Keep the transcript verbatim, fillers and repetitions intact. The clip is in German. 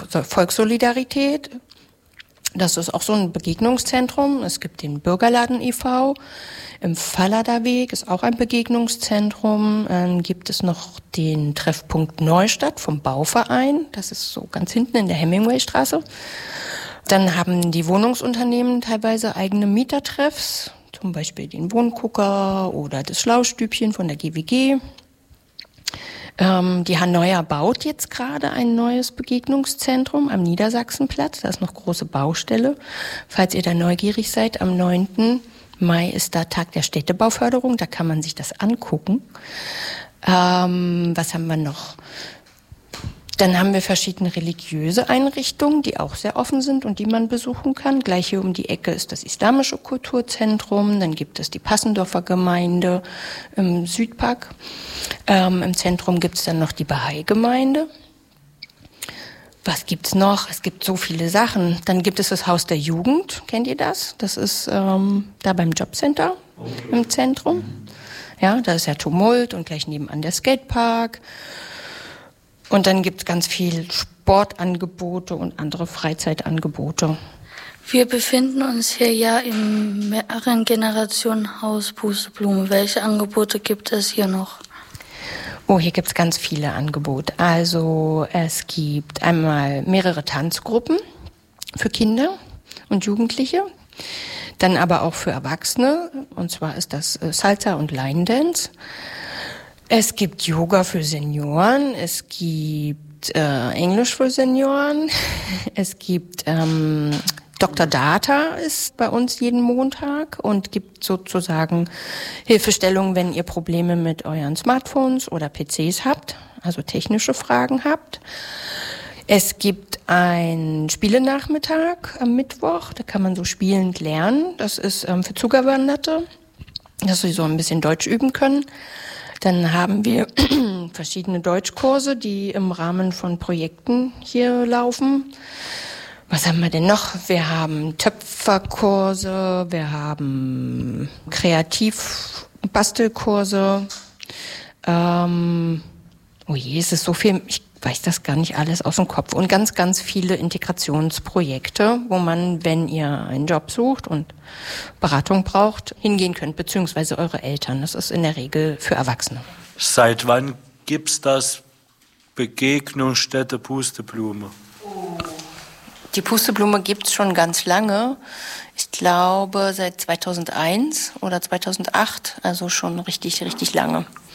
Volkssolidarität. Das ist auch so ein Begegnungszentrum. Es gibt den Bürgerladen e V Im Falladerweg ist auch ein Begegnungszentrum. Dann gibt es noch den Treffpunkt Neustadt vom Bauverein. Das ist so ganz hinten in der Hemingwaystraße. Dann haben die Wohnungsunternehmen teilweise eigene Mietertreffs, zum Beispiel den Wohngucker oder das Schlaustübchen von der G W G. Ähm, die Hanoia baut jetzt gerade ein neues Begegnungszentrum am Niedersachsenplatz. Da ist noch große Baustelle. Falls ihr da neugierig seid, am neunten Mai ist da Tag der Städtebauförderung. Da kann man sich das angucken. Ähm, was haben wir noch? Dann haben wir verschiedene religiöse Einrichtungen, die auch sehr offen sind und die man besuchen kann. Gleich hier um die Ecke ist das Islamische Kulturzentrum. Dann gibt es die Passendorfer Gemeinde im Südpark. Ähm, Im Zentrum gibt es dann noch die Bahai-Gemeinde. Was gibt's noch? Es gibt so viele Sachen. Dann gibt es das Haus der Jugend. Kennt ihr das? Das ist ähm, da beim Jobcenter im Zentrum. Ja, da ist ja Tumult und gleich nebenan der Skatepark. Und dann gibt es ganz viel Sportangebote und andere Freizeitangebote. Wir befinden uns hier ja im Mehrgenerationenhaus Pusteblume. Welche Angebote gibt es hier noch? Oh, hier gibt es ganz viele Angebote. Also es gibt einmal mehrere Tanzgruppen für Kinder und Jugendliche. Dann aber auch für Erwachsene. Und zwar ist das Salsa und Line Dance. Es gibt Yoga für Senioren, es gibt äh, Englisch für Senioren, es gibt ähm, Doktor Data ist bei uns jeden Montag und gibt sozusagen Hilfestellung, wenn ihr Probleme mit euren Smartphones oder P Cs habt, also technische Fragen habt. Es gibt einen Spielenachmittag am Mittwoch, da kann man so spielend lernen. Das ist ähm, für Zugewanderte, dass sie so ein bisschen Deutsch üben können. Dann haben wir verschiedene Deutschkurse, die im Rahmen von Projekten hier laufen. Was haben wir denn noch? Wir haben Töpferkurse, wir haben Kreativbastelkurse. Ähm, oh je, es ist so viel, ich weiß das gar nicht alles aus dem Kopf. Und ganz, ganz viele Integrationsprojekte, wo man, wenn ihr einen Job sucht und Beratung braucht, hingehen könnt, beziehungsweise eure Eltern. Das ist in der Regel für Erwachsene. Seit wann gibt's das Begegnungsstätte Pusteblume? Die Pusteblume gibt's schon ganz lange. Ich glaube seit zweitausendeins oder zweitausendacht, also schon richtig, richtig lange.